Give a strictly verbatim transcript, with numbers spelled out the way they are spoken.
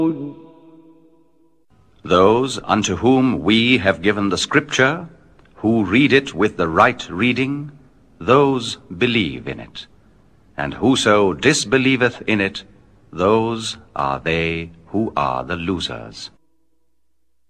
Those unto whom we have given the Scripture, who read it with the right reading, those believe in it. And whoso disbelieveth in it, those are they who are the losers.